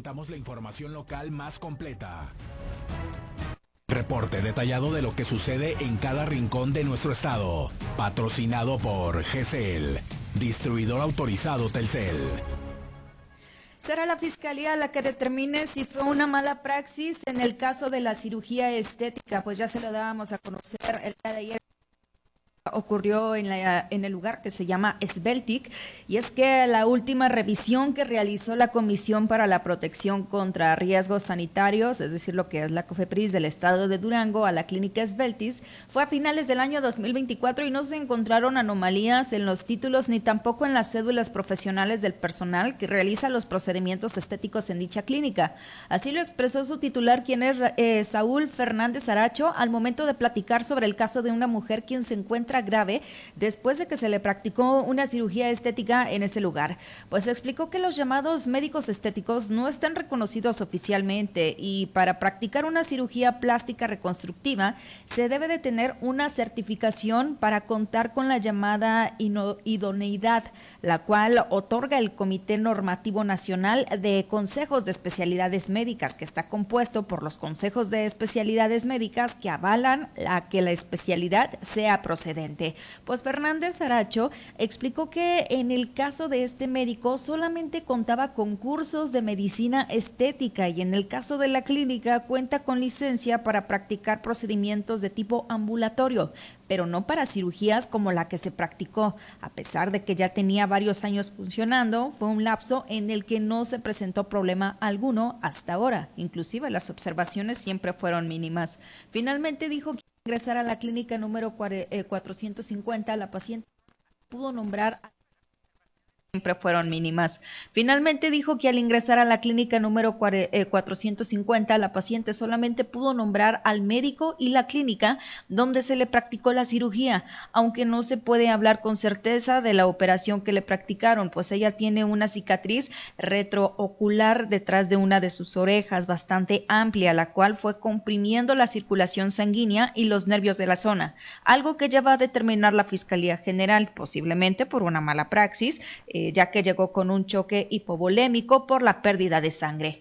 presentamos la información local más completa. Reporte detallado de lo que sucede en cada rincón de nuestro estado. Patrocinado por GCL, distribuidor autorizado Telcel. Será la Fiscalía la que determine si fue una mala praxis en el caso de la cirugía estética, pues ya se lo dábamos a conocer el día de ayer. Ocurrió en el lugar que se llama Sveltic, y es que la última revisión que realizó la Comisión para la Protección contra Riesgos Sanitarios, es decir, lo que es la COFEPRIS del estado de Durango, a la clínica Sveltic, fue a finales del año 2024 y no se encontraron anomalías en los títulos ni tampoco en las cédulas profesionales del personal que realiza los procedimientos estéticos en dicha clínica. Así lo expresó su titular, quien es Saúl Fernández Aracho, al momento de platicar sobre el caso de una mujer quien se encuentra grave después de que se le practicó una cirugía estética en ese lugar. Pues explicó que los llamados médicos estéticos no están reconocidos oficialmente y para practicar una cirugía plástica reconstructiva se debe de tener una certificación para contar con la llamada idoneidad, la cual otorga el Comité Normativo Nacional de Consejos de Especialidades Médicas, que está compuesto por los consejos de especialidades médicas que avalan a que la especialidad sea procedente. Pues Fernández Aracho explicó que en el caso de este médico solamente contaba con cursos de medicina estética y en el caso de la clínica cuenta con licencia para practicar procedimientos de tipo ambulatorio, pero no para cirugías como la que se practicó. A pesar de que ya tenía varios años funcionando, fue un lapso en el que no se presentó problema alguno hasta ahora. Inclusive las observaciones siempre fueron mínimas. Finalmente dijo que ingresar a la clínica número 450, la paciente pudo nombrar siempre fueron mínimas. Finalmente dijo que al ingresar a la clínica número 450, la paciente solamente pudo nombrar al médico y la clínica donde se le practicó la cirugía, aunque no se puede hablar con certeza de la operación que le practicaron, pues ella tiene una cicatriz retroocular detrás de una de sus orejas bastante amplia, la cual fue comprimiendo la circulación sanguínea y los nervios de la zona, algo que ya va a determinar la Fiscalía General, posiblemente por una mala praxis, ya que llegó con un choque hipovolémico por la pérdida de sangre.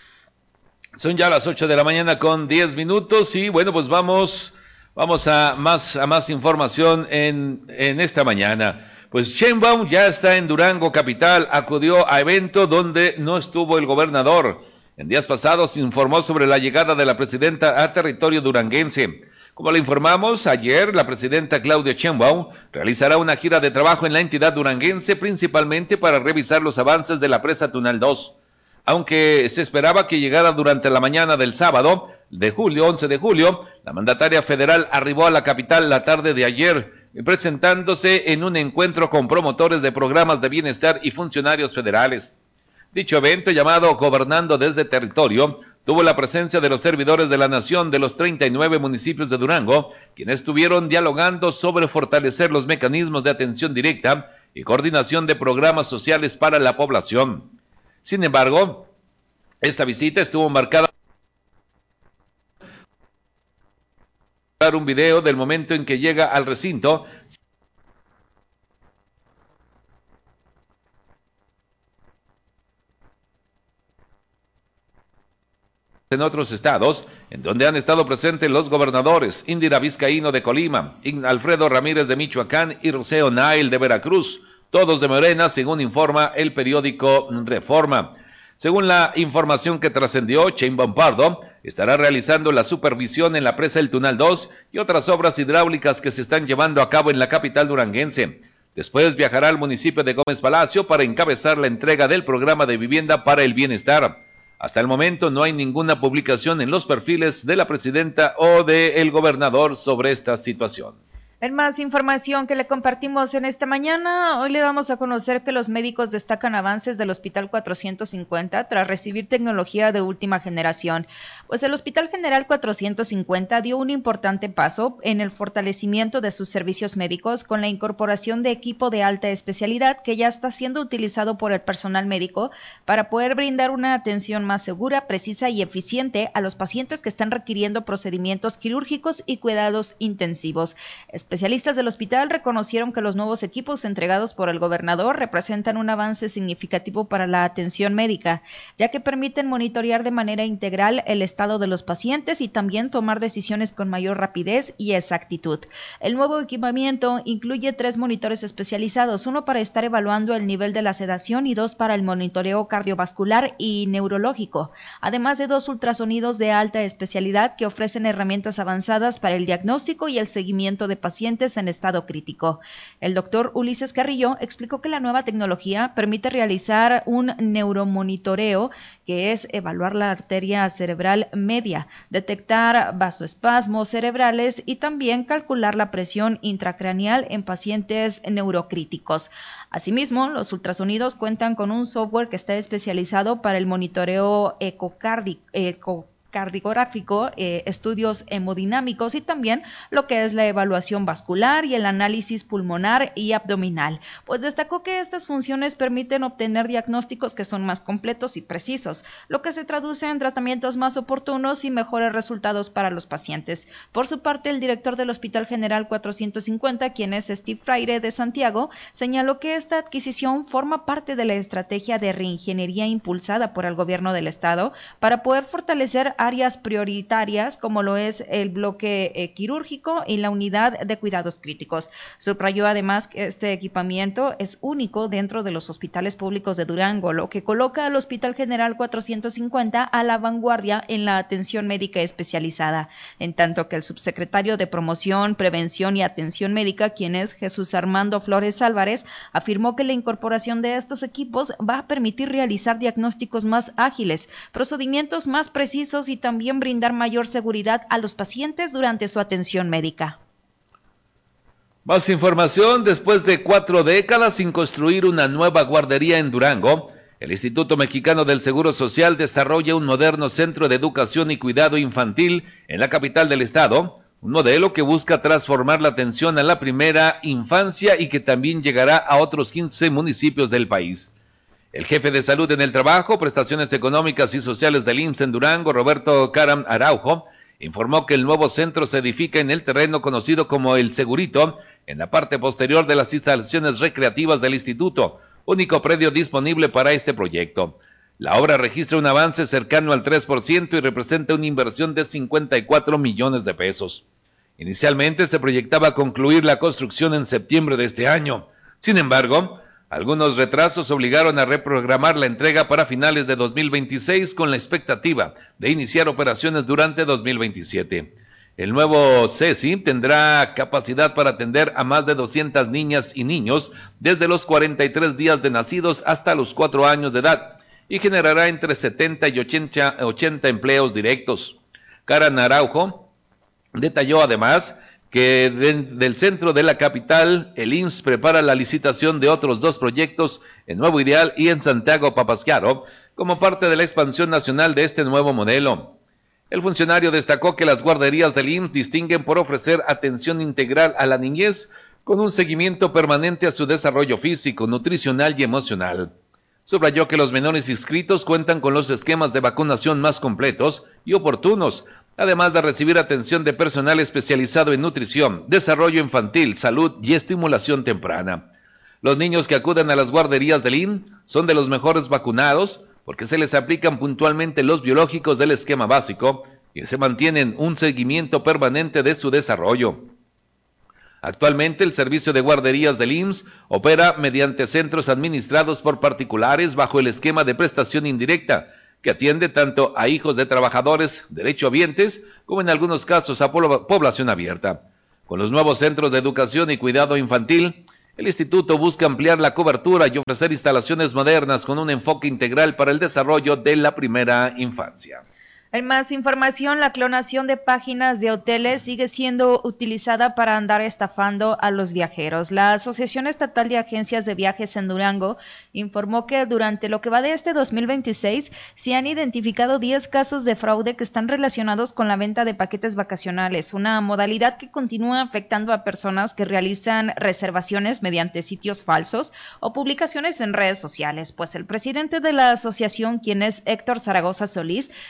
Son ya las 8 de la mañana con 10 minutos y bueno, pues vamos a más información en esta mañana. Pues Sheinbaum ya está en Durango capital, acudió a evento donde no estuvo el gobernador. En días pasados se informó sobre la llegada de la presidenta a territorio duranguense. Como le informamos, ayer la presidenta Claudia Sheinbaum realizará una gira de trabajo en la entidad duranguense, principalmente para revisar los avances de la presa Tunal 2. Aunque se esperaba que llegara durante la mañana del sábado, 11 de julio, la mandataria federal arribó a la capital la tarde de ayer, presentándose en un encuentro con promotores de programas de bienestar y funcionarios federales. Dicho evento, llamado Gobernando desde Territorio, tuvo la presencia de los servidores de la nación de los 39 municipios de Durango, quienes estuvieron dialogando sobre fortalecer los mecanismos de atención directa y coordinación de programas sociales para la población. Sin embargo, esta visita estuvo marcada por un video del momento en que llega al recinto. En otros estados, en donde han estado presentes los gobernadores Indira Vizcaíno de Colima, Alfredo Ramírez de Michoacán y Rocío Nail de Veracruz, todos de Morena, según informa el periódico Reforma. Según la información que trascendió, Sheinbaum Pardo estará realizando la supervisión en la presa El Tunal 2 y otras obras hidráulicas que se están llevando a cabo en la capital duranguense. Después viajará al municipio de Gómez Palacio para encabezar la entrega del programa de vivienda para el bienestar. Hasta el momento no hay ninguna publicación en los perfiles de la presidenta o del gobernador sobre esta situación. En más información que le compartimos en esta mañana, hoy le damos a conocer que los médicos destacan avances del Hospital 450 tras recibir tecnología de última generación. Pues el Hospital General 450 dio un importante paso en el fortalecimiento de sus servicios médicos con la incorporación de equipo de alta especialidad que ya está siendo utilizado por el personal médico para poder brindar una atención más segura, precisa y eficiente a los pacientes que están requiriendo procedimientos quirúrgicos y cuidados intensivos. Especialistas del hospital reconocieron que los nuevos equipos entregados por el gobernador representan un avance significativo para la atención médica, ya que permiten monitorear de manera integral el estado de los pacientes y también tomar decisiones con mayor rapidez y exactitud. El nuevo equipamiento incluye 3 monitores especializados, uno para estar evaluando el nivel de la sedación y 2 para el monitoreo cardiovascular y neurológico, además de 2 ultrasonidos de alta especialidad que ofrecen herramientas avanzadas para el diagnóstico y el seguimiento de pacientes en estado crítico. El doctor Ulises Carrillo explicó que la nueva tecnología permite realizar un neuromonitoreo, que es evaluar la arteria cerebral media, detectar vasoespasmos cerebrales y también calcular la presión intracraneal en pacientes neurocríticos. Asimismo, los ultrasonidos cuentan con un software que está especializado para el monitoreo cardiográfico, estudios hemodinámicos y también lo que es la evaluación vascular y el análisis pulmonar y abdominal. Pues destacó que estas funciones permiten obtener diagnósticos que son más completos y precisos, lo que se traduce en tratamientos más oportunos y mejores resultados para los pacientes. Por su parte, el director del Hospital General 450, quien es Steve Fraire de Santiago, señaló que esta adquisición forma parte de la estrategia de reingeniería impulsada por el gobierno del estado para poder fortalecer áreas prioritarias como lo es el bloque quirúrgico y la unidad de cuidados críticos. Subrayó además que este equipamiento es único dentro de los hospitales públicos de Durango, lo que coloca al Hospital General 450 a la vanguardia en la atención médica especializada, en tanto que el subsecretario de Promoción, Prevención y Atención Médica, quien es Jesús Armando Flores Álvarez, afirmó que la incorporación de estos equipos va a permitir realizar diagnósticos más ágiles, procedimientos más precisos y también brindar mayor seguridad a los pacientes durante su atención médica. Más información: después de 4 décadas sin construir una nueva guardería en Durango, el Instituto Mexicano del Seguro Social desarrolla un moderno centro de educación y cuidado infantil en la capital del estado, un modelo que busca transformar la atención a la primera infancia y que también llegará a otros 15 municipios del país. El jefe de Salud en el Trabajo, Prestaciones Económicas y Sociales del IMSS en Durango, Roberto Caram Araujo, informó que el nuevo centro se edifica en el terreno conocido como El Segurito, en la parte posterior de las instalaciones recreativas del instituto, único predio disponible para este proyecto. La obra registra un avance cercano al 3% y representa una inversión de 54 millones de pesos. Inicialmente se proyectaba concluir la construcción en septiembre de este año. Sin embargo, algunos retrasos obligaron a reprogramar la entrega para finales de 2026 con la expectativa de iniciar operaciones durante 2027. El nuevo CECI tendrá capacidad para atender a más de 200 niñas y niños desde los 43 días de nacidos hasta los 4 años de edad y generará entre 70 y 80 empleos directos. Caram Araujo detalló además que del centro de la capital, el IMSS prepara la licitación de otros 2 proyectos en Nuevo Ideal y en Santiago Papasquiaro, como parte de la expansión nacional de este nuevo modelo. El funcionario destacó que las guarderías del IMSS distinguen por ofrecer atención integral a la niñez, con un seguimiento permanente a su desarrollo físico, nutricional y emocional. Subrayó que los menores inscritos cuentan con los esquemas de vacunación más completos y oportunos, además de recibir atención de personal especializado en nutrición, desarrollo infantil, salud y estimulación temprana. Los niños que acuden a las guarderías del IMSS son de los mejores vacunados porque se les aplican puntualmente los biológicos del esquema básico y se mantienen un seguimiento permanente de su desarrollo. Actualmente el servicio de guarderías del IMSS opera mediante centros administrados por particulares bajo el esquema de prestación indirecta, que atiende tanto a hijos de trabajadores derechohabientes como en algunos casos a población abierta. Con los nuevos centros de educación y cuidado infantil, el instituto busca ampliar la cobertura y ofrecer instalaciones modernas con un enfoque integral para el desarrollo de la primera infancia. En más información, la clonación de páginas de hoteles sigue siendo utilizada para andar estafando a los viajeros. La Asociación Estatal de Agencias de Viajes en Durango informó que durante lo que va de este 2026 se han identificado 10 casos de fraude que están relacionados con la venta de paquetes vacacionales, una modalidad que continúa afectando a personas que realizan reservaciones mediante sitios falsos o publicaciones en redes sociales. Pues el presidente de la asociación, quien es Héctor Zaragoza Solís, explicó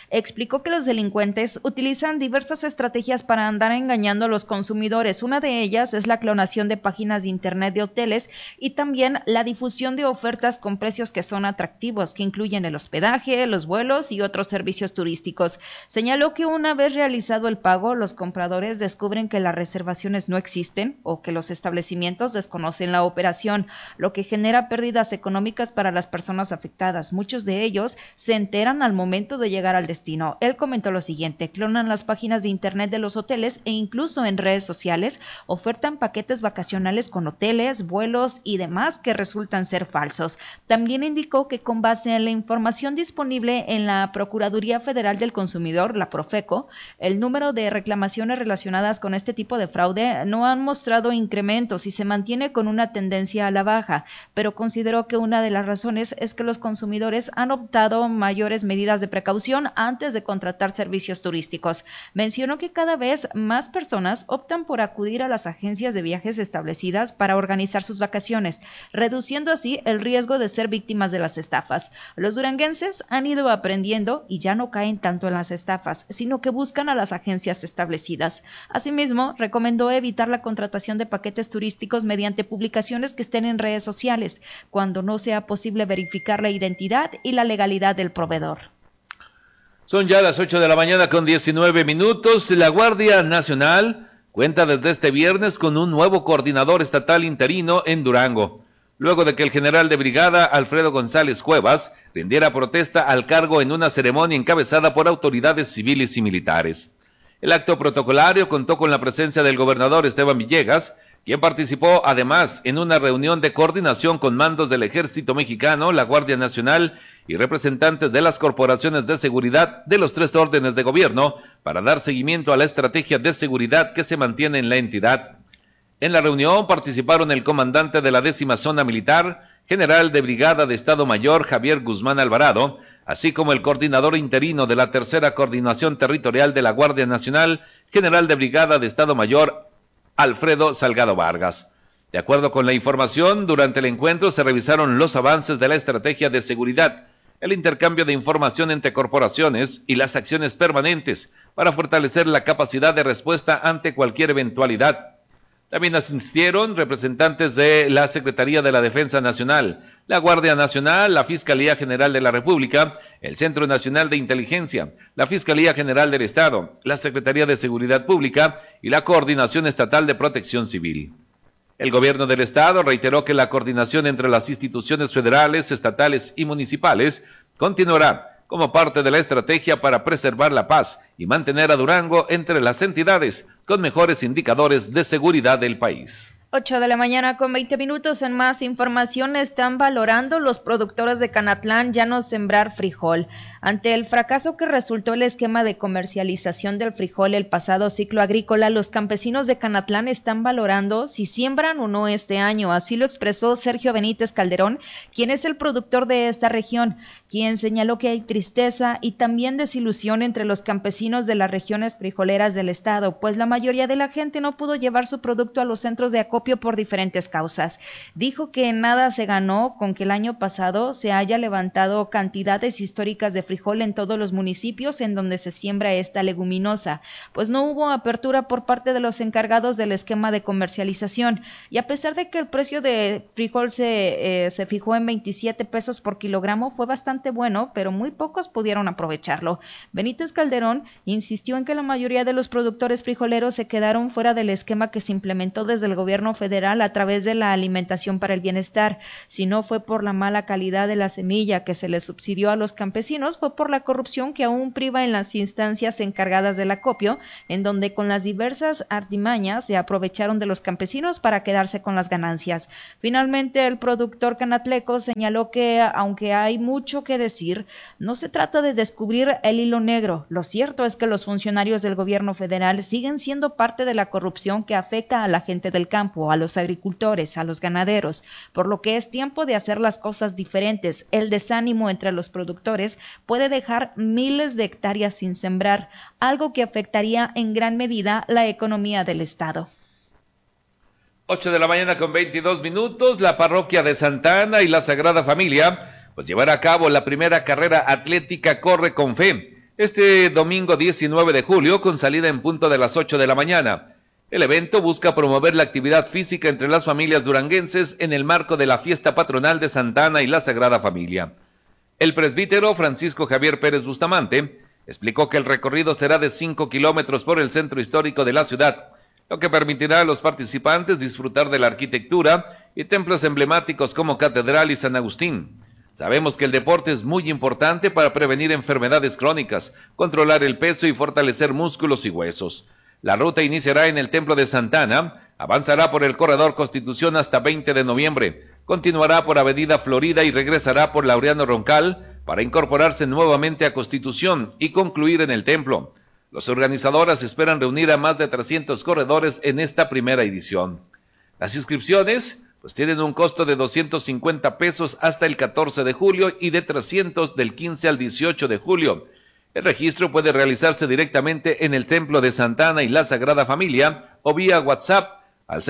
explicó que los delincuentes utilizan diversas estrategias para andar engañando a los consumidores. Una de ellas es la clonación de páginas de internet de hoteles y también la difusión de ofertas con precios que son atractivos, que incluyen el hospedaje, los vuelos y otros servicios turísticos. Señaló que una vez realizado el pago, los compradores descubren que las reservaciones no existen o que los establecimientos desconocen la operación, lo que genera pérdidas económicas para las personas afectadas. Muchos de ellos se enteran al momento de llegar al destino. Él comentó lo siguiente: clonan las páginas de internet de los hoteles e incluso en redes sociales ofertan paquetes vacacionales con hoteles, vuelos y demás que resultan ser falsos. También indicó que con base en la información disponible en la Procuraduría Federal del Consumidor, la Profeco, el número de reclamaciones relacionadas con este tipo de fraude no han mostrado incrementos y se mantiene con una tendencia a la baja, pero consideró que una de las razones es que los consumidores han optado mayores medidas de precaución antes de contratar servicios turísticos. Mencionó que cada vez más personas optan por acudir a las agencias de viajes establecidas para organizar sus vacaciones, reduciendo así el riesgo de ser víctimas de las estafas. Los duranguenses han ido aprendiendo y ya no caen tanto en las estafas, sino que buscan a las agencias establecidas. Asimismo, recomendó evitar la contratación de paquetes turísticos mediante publicaciones que estén en redes sociales, cuando no sea posible verificar la identidad y la legalidad del proveedor. Son ya las 8 de la mañana con 19 minutos. La Guardia Nacional cuenta desde este viernes con un nuevo coordinador estatal interino en Durango, luego de que el general de brigada Alfredo González Cuevas rindiera protesta al cargo en una ceremonia encabezada por autoridades civiles y militares. El acto protocolario contó con la presencia del gobernador Esteban Villegas, quien participó además en una reunión de coordinación con mandos del Ejército Mexicano, la Guardia Nacional y representantes de las corporaciones de seguridad de los 3 órdenes de gobierno para dar seguimiento a la estrategia de seguridad que se mantiene en la entidad. En la reunión participaron el comandante de la 10ª Zona Militar, general de brigada de Estado Mayor Javier Guzmán Alvarado, así como el coordinador interino de la 3ª Coordinación Territorial de la Guardia Nacional, general de brigada de Estado Mayor Alfredo Salgado Vargas. De acuerdo con la información, durante el encuentro se revisaron los avances de la estrategia de seguridad, el intercambio de información entre corporaciones y las acciones permanentes para fortalecer la capacidad de respuesta ante cualquier eventualidad. También asistieron representantes de la Secretaría de la Defensa Nacional, la Guardia Nacional, la Fiscalía General de la República, el Centro Nacional de Inteligencia, la Fiscalía General del Estado, la Secretaría de Seguridad Pública y la Coordinación Estatal de Protección Civil. El gobierno del estado reiteró que la coordinación entre las instituciones federales, estatales y municipales continuará como parte de la estrategia para preservar la paz y mantener a Durango entre las entidades con mejores indicadores de seguridad del país. 8 de la mañana con 20 minutos. En más información, están valorando los productores de Canatlán ya no sembrar frijol. Ante el fracaso que resultó el esquema de comercialización del frijol el pasado ciclo agrícola, los campesinos de Canatlán están valorando si siembran o no este año. Así lo expresó Sergio Benítez Calderón, quien es el productor de esta región, quien señaló que hay tristeza y también desilusión entre los campesinos de las regiones frijoleras del estado, pues la mayoría de la gente no pudo llevar su producto a los centros de acopio por diferentes causas. Dijo que nada se ganó con que el año pasado se haya levantado cantidades históricas de frijol en todos los municipios en donde se siembra esta leguminosa, pues no hubo apertura por parte de los encargados del esquema de comercialización, y a pesar de que el precio de frijol se fijó en 27 pesos por kilogramo, fue bastante bueno, pero muy pocos pudieron aprovecharlo. Benítez Calderón insistió en que la mayoría de los productores frijoleros se quedaron fuera del esquema que se implementó desde el gobierno federal a través de la alimentación para el bienestar. Si no fue por la mala calidad de la semilla que se les subsidió a los campesinos, fue por la corrupción que aún priva en las instancias encargadas del acopio, en donde con las diversas artimañas se aprovecharon de los campesinos para quedarse con las ganancias. Finalmente, el productor canatleco señaló que, aunque hay mucho que decir, no se trata de descubrir el hilo negro. Lo cierto es que los funcionarios del gobierno federal siguen siendo parte de la corrupción que afecta a la gente del campo, a los agricultores, a los ganaderos, por lo que es tiempo de hacer las cosas diferentes. El desánimo entre los productores puede dejar miles de hectáreas sin sembrar, algo que afectaría en gran medida la economía del estado. 8 de la mañana con 22 minutos, la parroquia de Santa Ana y la Sagrada Familia pues llevará a cabo la primera carrera atlética Corre con Fe, este domingo 19 de julio con salida en punto de las 8 de la mañana. El evento busca promover la actividad física entre las familias duranguenses en el marco de la fiesta patronal de Santa Ana y la Sagrada Familia. El presbítero Francisco Javier Pérez Bustamante explicó que el recorrido será de 5 kilómetros por el centro histórico de la ciudad, lo que permitirá a los participantes disfrutar de la arquitectura y templos emblemáticos como Catedral y San Agustín. Sabemos que el deporte es muy importante para prevenir enfermedades crónicas, controlar el peso y fortalecer músculos y huesos. La ruta iniciará en el Templo de Santa Ana, avanzará por el Corredor Constitución hasta 20 de noviembre, continuará por Avenida Florida y regresará por Laureano Roncal para incorporarse nuevamente a Constitución y concluir en el templo. Los organizadores esperan reunir a más de 300 corredores en esta primera edición. Las inscripciones tienen un costo de 250 pesos hasta el 14 de julio y de 300 del 15 al 18 de julio. El registro puede realizarse directamente en el Templo de Santa Ana y la Sagrada Familia o vía WhatsApp al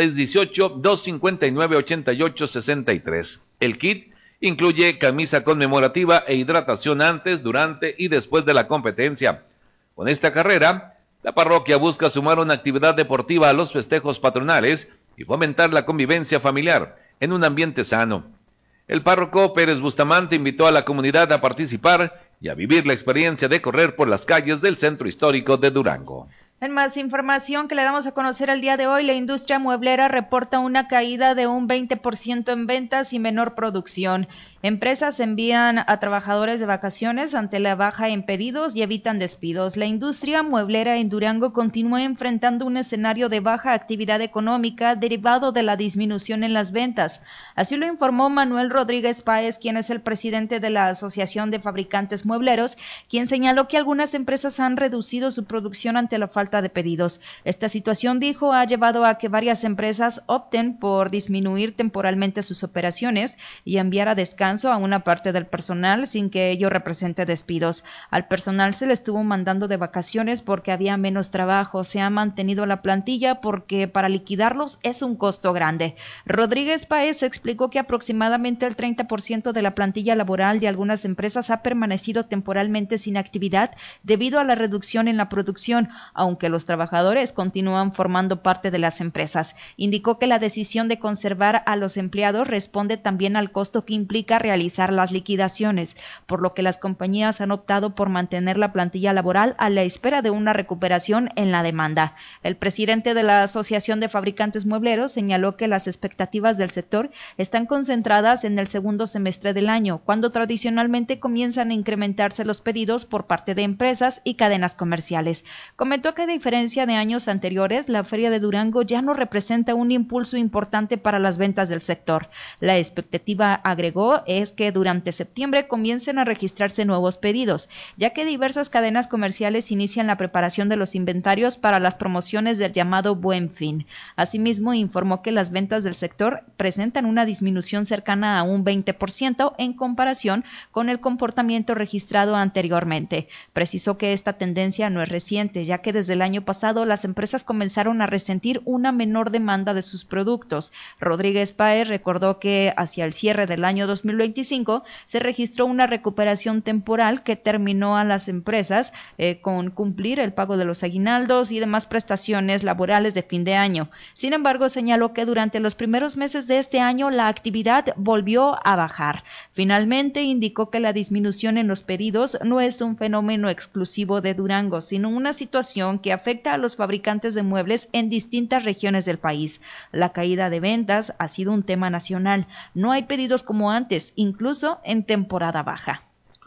618-259-8863. El kit incluye camisa conmemorativa e hidratación antes, durante y después de la competencia. Con esta carrera, la parroquia busca sumar una actividad deportiva a los festejos patronales y fomentar la convivencia familiar en un ambiente sano. El párroco Pérez Bustamante invitó a la comunidad a participar y a vivir la experiencia de correr por las calles del centro histórico de Durango. En más información que le damos a conocer el día de hoy, la industria mueblera reporta una caída de un 20% en ventas y menor producción. Empresas envían a trabajadores de vacaciones ante la baja en pedidos y evitan despidos. La industria mueblera en Durango continúa enfrentando un escenario de baja actividad económica derivado de la disminución en las ventas. Así lo informó Manuel Rodríguez Páez, quien es el presidente de la Asociación de Fabricantes Muebleros, quien señaló que algunas empresas han reducido su producción ante la falta de pedidos. Esta situación, dijo, ha llevado a que varias empresas opten por disminuir temporalmente sus operaciones y enviar a descanso a una parte del personal sin que ello represente despidos. Al personal se le estuvo mandando de vacaciones porque había menos trabajo. Se ha mantenido la plantilla porque para liquidarlos es un costo grande. Rodríguez Páez explicó que aproximadamente el 30% de la plantilla laboral de algunas empresas ha permanecido temporalmente sin actividad debido a la reducción en la producción, aunque los trabajadores continúan formando parte de las empresas. Indicó que la decisión de conservar a los empleados responde también al costo que implica realizar las liquidaciones, por lo que las compañías han optado por mantener la plantilla laboral a la espera de una recuperación en la demanda. El presidente de la Asociación de Fabricantes Muebleros señaló que las expectativas del sector están concentradas en el segundo semestre del año, cuando tradicionalmente comienzan a incrementarse los pedidos por parte de empresas y cadenas comerciales. Comentó que a diferencia de años anteriores, la Feria de Durango ya no representa un impulso importante para las ventas del sector. La expectativa, agregó, es que durante septiembre comiencen a registrarse nuevos pedidos, ya que diversas cadenas comerciales inician la preparación de los inventarios para las promociones del llamado Buen Fin. Asimismo, informó que las ventas del sector presentan una disminución cercana a un 20% en comparación con el comportamiento registrado anteriormente. Precisó que esta tendencia no es reciente, ya que desde el año pasado las empresas comenzaron a resentir una menor demanda de sus productos. Rodríguez Páez recordó que hacia el cierre del año 2025 se registró una recuperación temporal que terminó a las empresas con cumplir el pago de los aguinaldos y demás prestaciones laborales de fin de año. Sin embargo, señaló que durante los primeros meses de este año la actividad volvió a bajar. Finalmente, indicó que la disminución en los pedidos no es un fenómeno exclusivo de Durango, sino una situación que afecta a los fabricantes de muebles en distintas regiones del país. La caída de ventas ha sido un tema nacional. No hay pedidos como antes, incluso en temporada baja.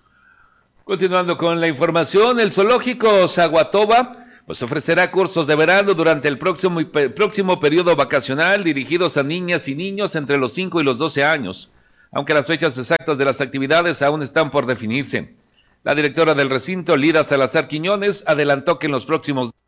Continuando con la información, el zoológico Zaguatoba ofrecerá cursos de verano durante el próximo periodo vacacional dirigidos a niñas y niños entre los 5 y los 12 años, aunque las fechas exactas de las actividades aún están por definirse. La directora del recinto, Lida Salazar Quiñones, adelantó que en los próximos